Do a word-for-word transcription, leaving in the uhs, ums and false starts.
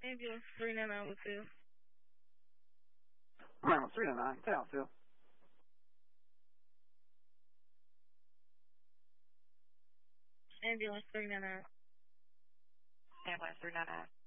Ambulance three nine nine with Phil. Round three nine nine. Stay out, Phil. Ambulance three nine nine. Ambulance three nine nine.